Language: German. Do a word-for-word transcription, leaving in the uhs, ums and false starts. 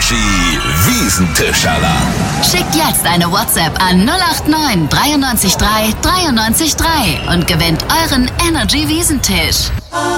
Energy Wiesentisch-Alarm. Schickt jetzt eine WhatsApp an null acht neun drei neun drei drei neun drei und gewinnt euren Energy Wiesentisch.